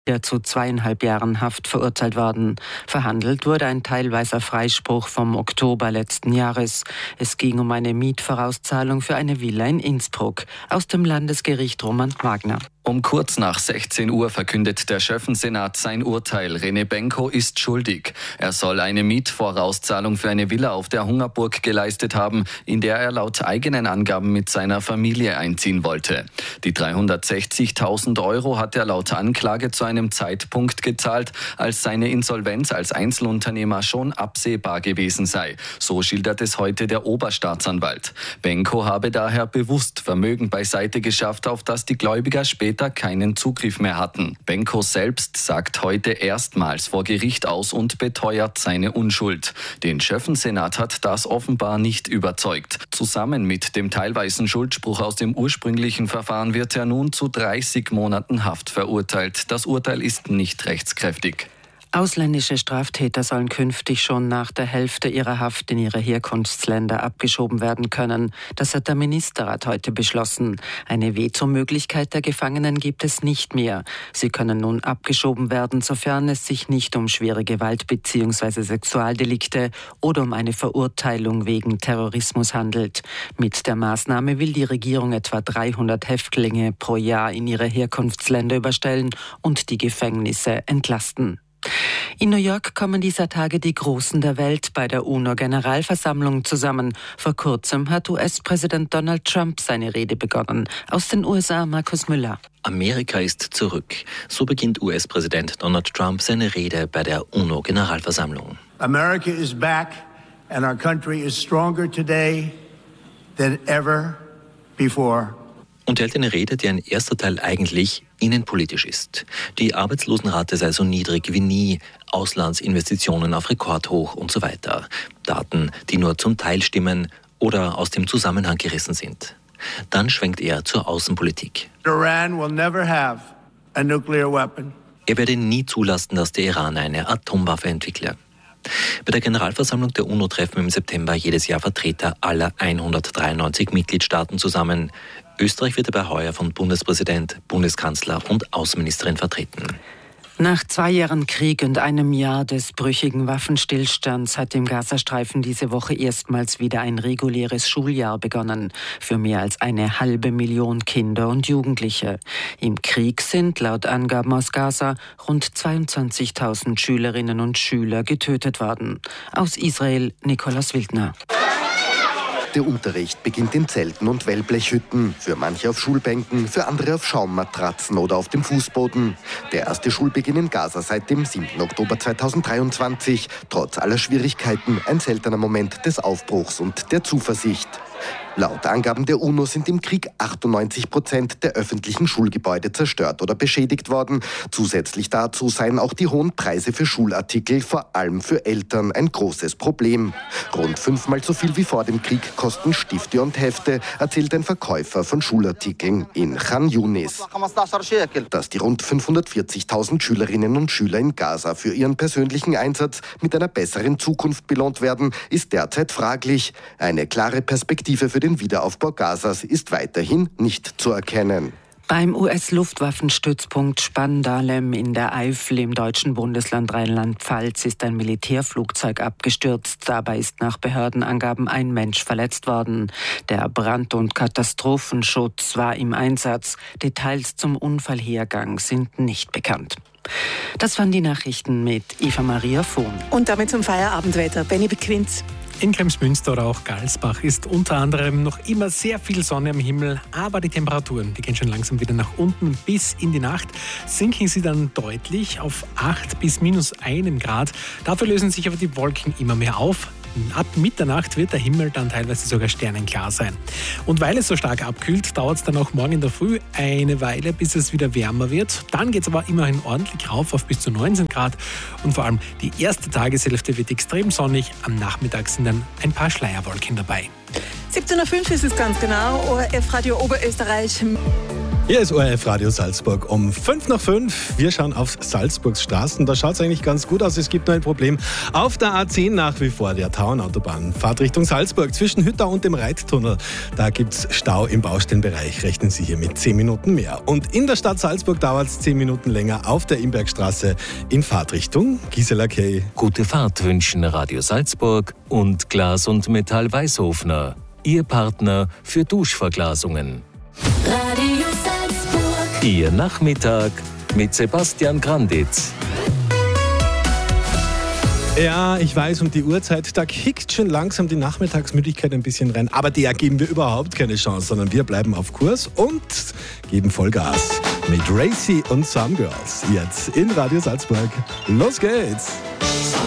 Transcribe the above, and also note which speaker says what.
Speaker 1: der zu 2,5 Jahren Haft verurteilt worden. Verhandelt wurde ein teilweiser Freispruch vom Oktober letzten Jahres. Es ging um eine Mietvorauszahlung für eine Villa in Innsbruck. Aus dem Landesgericht Roman Wagner.
Speaker 2: Um kurz nach 16 Uhr verkündet der Schöffensenat sein Urteil. René Benko ist schuldig. Er soll eine Mietvorauszahlung für eine Villa auf der Hungerburg geleistet haben, in der er laut eigenen Angaben mit seiner Familie einziehen wollte. Die 360.000 € hat er laut Anklage zu einem Zeitpunkt gezahlt, als seine Insolvenz als Einzelunternehmer schon absehbar gewesen sei. So schildert es heute der Oberstaatsanwalt. Benko habe daher bewusst Vermögen beiseite geschafft, auf das die Gläubiger später keinen Zugriff mehr hatten. Benko selbst sagt heute erstmals vor Gericht aus und beteuert seine Unschuld. Den Schöffensenat hat das offenbar nicht überzeugt. Zusammen mit dem teilweisen Schuldspruch aus dem ursprünglichen Verfahren wird er nun zu 30 Monaten Haft verurteilt. Das Urteil ist nicht rechtskräftig.
Speaker 1: Ausländische Straftäter sollen künftig schon nach der Hälfte ihrer Haft in ihre Herkunftsländer abgeschoben werden können. Das hat der Ministerrat heute beschlossen. Eine Vetomöglichkeit der Gefangenen gibt es nicht mehr. Sie können nun abgeschoben werden, sofern es sich nicht um schwere Gewalt bzw. Sexualdelikte oder um eine Verurteilung wegen Terrorismus handelt. Mit der Maßnahme will die Regierung etwa 300 Häftlinge pro Jahr in ihre Herkunftsländer überstellen und die Gefängnisse entlasten. In New York kommen dieser Tage die Großen der Welt bei der UNO-Generalversammlung zusammen. Vor kurzem hat US-Präsident Donald Trump seine Rede begonnen. Aus den USA Markus Müller.
Speaker 3: Amerika ist zurück. So beginnt US-Präsident Donald Trump seine Rede bei der UNO-Generalversammlung.
Speaker 4: America is back and our country is stronger today than ever before.
Speaker 3: Und hält eine Rede, deren erster Teil eigentlich innenpolitisch ist. Die Arbeitslosenrate sei so niedrig wie nie, Auslandsinvestitionen auf Rekordhoch und so weiter. Daten, die nur zum Teil stimmen oder aus dem Zusammenhang gerissen sind. Dann schwenkt er zur Außenpolitik.
Speaker 4: Iran will never have a nuclear weapon.
Speaker 3: Er werde nie zulassen, dass der Iran eine Atomwaffe entwickle. Bei der Generalversammlung der UNO treffen im September jedes Jahr Vertreter aller 193 Mitgliedstaaten zusammen. Österreich wird dabei heuer von Bundespräsident, Bundeskanzler und Außenministerin vertreten.
Speaker 1: Nach 2 Jahren Krieg und einem Jahr des brüchigen Waffenstillstands hat im Gazastreifen diese Woche erstmals wieder ein reguläres Schuljahr begonnen. Für mehr als 500.000 Kinder und Jugendliche. Im Krieg sind laut Angaben aus Gaza rund 22.000 Schülerinnen und Schüler getötet worden. Aus Israel Nikolaus Wildner.
Speaker 5: Der Unterricht beginnt in Zelten und Wellblechhütten, für manche auf Schulbänken, für andere auf Schaummatratzen oder auf dem Fußboden. Der erste Schulbeginn in Gaza seit dem 7. Oktober 2023. Trotz aller Schwierigkeiten ein seltener Moment des Aufbruchs und der Zuversicht. Laut Angaben der UNO sind im Krieg 98% der öffentlichen Schulgebäude zerstört oder beschädigt worden. Zusätzlich dazu seien auch die hohen Preise für Schulartikel, vor allem für Eltern, ein großes Problem. Rund 5-mal so viel wie vor dem Krieg kosten Stifte und Hefte, erzählt ein Verkäufer von Schulartikeln in Khan Yunis. Dass die rund 540.000 Schülerinnen und Schüler in Gaza für ihren persönlichen Einsatz mit einer besseren Zukunft belohnt werden, ist derzeit fraglich. Eine klare Perspektive für den Wiederaufbau Gazas ist weiterhin nicht zu erkennen.
Speaker 1: Beim US-Luftwaffenstützpunkt Spandalem in der Eifel im deutschen Bundesland Rheinland-Pfalz ist ein Militärflugzeug abgestürzt. Dabei ist nach Behördenangaben ein Mensch verletzt worden. Der Brand- und Katastrophenschutz war im Einsatz. Details zum Unfallhergang sind nicht bekannt. Das waren die Nachrichten mit Eva-Maria Vohn.
Speaker 6: Und damit zum Feierabendwetter. Benny Quinz.
Speaker 7: In Kremsmünster oder auch Galsbach ist unter anderem noch immer sehr viel Sonne am Himmel, aber die Temperaturen, die gehen schon langsam wieder nach unten. Bis in die Nacht sinken sie dann deutlich auf 8 bis -1 Grad. Dafür lösen sich aber die Wolken immer mehr auf. Ab Mitternacht wird der Himmel dann teilweise sogar sternenklar sein. Und weil es so stark abkühlt, dauert es dann auch morgen in der Früh eine Weile, bis es wieder wärmer wird. Dann geht es aber immerhin ordentlich rauf auf bis zu 19 Grad. Und vor allem die erste Tageshälfte wird extrem sonnig. Am Nachmittag sind dann ein paar Schleierwolken dabei.
Speaker 6: 17:05 Uhr ist es ganz genau. ORF Radio Oberösterreich.
Speaker 8: Hier ist ORF Radio Salzburg um 5:05. Wir schauen auf Salzburgs Straßen. Da schaut es eigentlich ganz gut aus. Es gibt nur ein Problem. Auf der A10 nach wie vor, der Tauernautobahn. Fahrt Richtung Salzburg zwischen Hüttau und dem Reittunnel. Da gibt es Stau im Baustellenbereich. Rechnen Sie hier mit 10 Minuten mehr. Und in der Stadt Salzburg dauert es 10 Minuten länger auf der Imbergstraße in Fahrtrichtung Gisela Kay.
Speaker 9: Gute Fahrt wünschen Radio Salzburg und Glas und Metall Weißhofner. Ihr Partner für Duschverglasungen.
Speaker 10: Radio Salzburg.
Speaker 9: Ihr Nachmittag mit Sebastian Granditz.
Speaker 8: Ja, ich weiß, um die Uhrzeit, da kickt schon langsam die Nachmittagsmüdigkeit ein bisschen rein. Aber der geben wir überhaupt keine Chance, sondern wir bleiben auf Kurs und geben Vollgas mit Racy und Some Girls. Jetzt in Radio Salzburg. Los geht's!